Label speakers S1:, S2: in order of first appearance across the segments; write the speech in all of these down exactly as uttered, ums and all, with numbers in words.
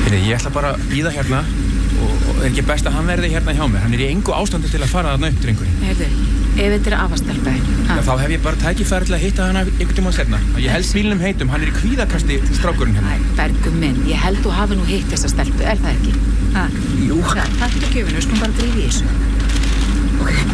S1: Heyrðu, ég ætla bara að bíða hérna og, og er ekki best að hann verði hérna hjá mér. Hann er í engu ástandi til að fara þarna upp, drengurinn.
S2: Heyrðu, ef þetta er afastelpa.
S1: Já, þá hef ég bara tækifæri til að hitta hana einhvern tímann seinna. Ég held bílnum heitum, hann er í kvíðakasti strákurinn hérna.
S2: Æ, Bergur minn, ég held þú hafi nú hitt þessa stelpu, er það ekki? Ha?
S1: Jú.
S2: Já, takk fyrir gjöfinu, við skulum bara drífa í þessu.
S1: Ok.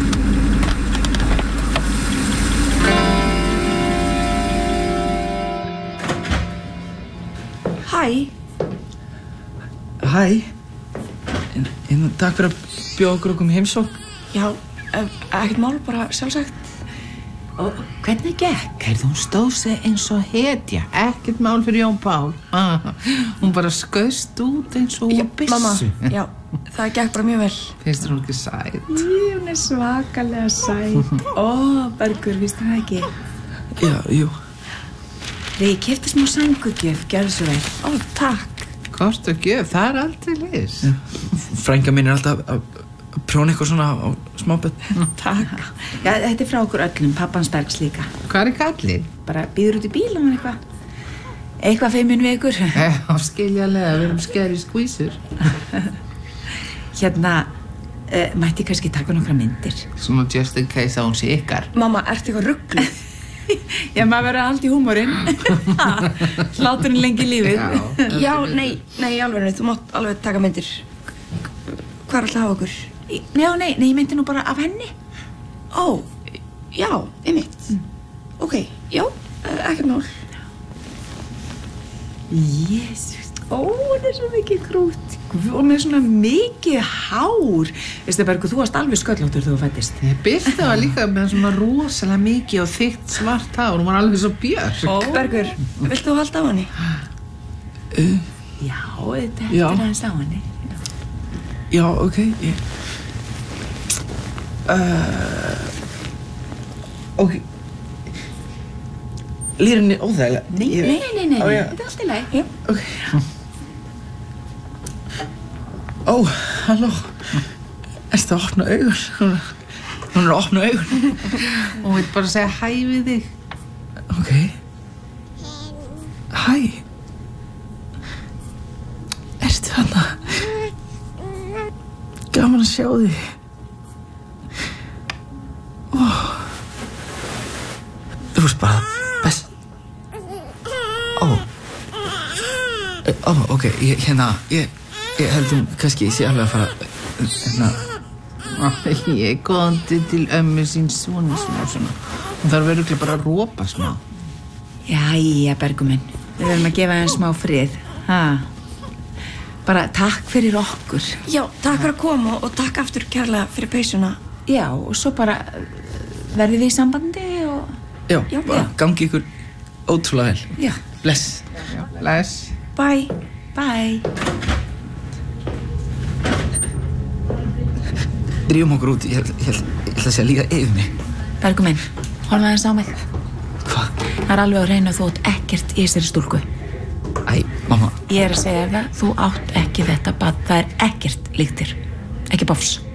S3: Hæ.
S4: Hæ. En, en takk fyrir að bjóða okkur okkur um heimsókn.
S3: Já, ekkert mál, bara sjálfsagt.
S5: Og hvernig gekk? Heyrðu, hún stóð sig eins og hetja. Ekkert mál fyrir Jón Pál. Ah, hún bara skaust út eins og byssu.
S3: Mamma, já, það gekk bara mjög vel.
S5: Finnst þér hún ekki sæt?
S3: Í, hún er svakalega sæt. Ó, Bergur, vístu það ekki?
S4: Já, jú.
S2: Þegar ég keypti smá sængurgjöf, gerðu svo vel.
S3: Ó, takk.
S5: Kost og gjöf, það er aldrei lis.
S4: Frænka mín er alltaf að prjóna eitthvað svona á smáböld.
S2: Takk. Já, þetta er frá okkur öllum, pappans Bergs líka.
S5: Hvað er kallið?
S2: Bara býður út í bíl um eitthvað. Eitthvað feimin við ykkur.
S5: Já, skiljalega, við erum skeri skvísur.
S2: Hérna, uh, mætti kannski taka nokkra myndir.
S5: Svona just in case að hún sé ykkar.
S3: Mamma, ertu eitthvað ruggluð?
S2: Já, maður verður að halda í húmorinn. Hláturinn lengi lífið.
S5: Já.
S3: Já, nei, nei, í alveg, þú mátt alveg taka myndir. Hvað er alltaf af okkur?
S2: Já, nei, nei, ég meinti nú bara af henni.
S3: Ó, já, einmitt. Mm. Ok, já, ekkert mál.
S2: Jésús, ó, hún er svo mikið krút. Hún er svona mikið hár. Veistu, Bergur, þú varst alveg sköllóttur þegar þú fæddist.
S5: Ég Birta var líka með svona rosalega mikið og þykkt svart hár. Hún var alveg svo björk.
S3: Ó, Bergur, vilt þú halda á henni?
S4: Uh,
S2: Já, þetta
S4: Já.
S2: er aðeins á henni.
S4: já, ok. Ég... Uh, ok. Líður henni óþægilega?
S2: Nei,
S4: Ég-
S2: nei, nei, nei,
S4: Á,
S2: nei.
S4: já.
S2: Þetta er allt í lagi.
S4: Ok. Ó, halló. Ertu að opna augun? Hún er, hún er að opna augun.
S5: Hún vil bara segja hæ við þig.
S4: Ok. Hæ. Ertu hana? Gaman að sjá þig. Ó. Þú veist bara best. Ó. Ó, ok, ég, hérna, ég, ég held um kannski ég sé alveg að fara, hérna.
S5: Ég góðandi til ömmu sín svona svona svona. Hún þarf örugglega bara að rópa smá.
S2: Jæja, Bergur minn. Við verðum að gefa henni smá frið. Ha. Bara takk fyrir okkur.
S3: Já, takk fyrir að koma og takk aftur kærlega fyrir peysuna.
S2: Já, og svo bara verðið við í sambandi og...
S4: Já,
S3: Já,
S4: bara
S3: já.
S4: gangi ykkur ótrúlega vel.
S2: Já.
S4: Bless.
S5: Bless.
S3: Bye.
S2: Bye.
S4: Drífum okkur út, ég ætla, ég ætla, ég ætla að segja líka yfir mig.
S2: Bergur minn, horfa aðeins á mig.
S4: Hvað?
S2: Það er alveg að reyna að þú átt ekkert í þessari stúlku.
S4: Æ, mamma.
S2: Ég er að segja það, þú átt ekki þetta bad, það er ekkert líkt þér. Ekki bofs.